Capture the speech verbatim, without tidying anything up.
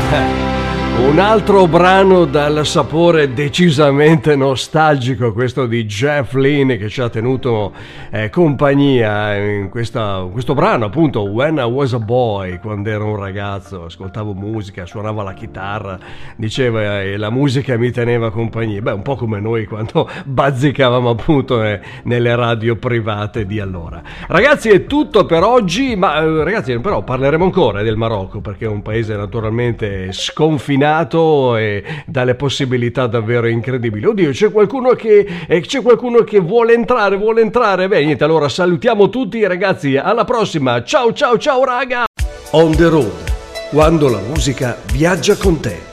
Un altro brano dal sapore decisamente nostalgico, questo di Jeff Lynne, che ci ha tenuto eh, compagnia in questa, questo brano, appunto, When I Was a Boy, quando ero un ragazzo, ascoltavo musica, suonava la chitarra, diceva e la musica mi teneva compagnia. Beh, un po' come noi quando bazzicavamo appunto eh, nelle radio private di allora. Ragazzi, è tutto per oggi, ma eh, ragazzi, però parleremo ancora del Marocco, perché è un paese naturalmente sconfinato e dalle possibilità davvero incredibili. Oddio, c'è qualcuno che eh, c'è qualcuno che vuole entrare, vuole entrare. Beh, niente, allora salutiamo tutti ragazzi, alla prossima. Ciao ciao ciao raga. On the road, quando la musica viaggia con te.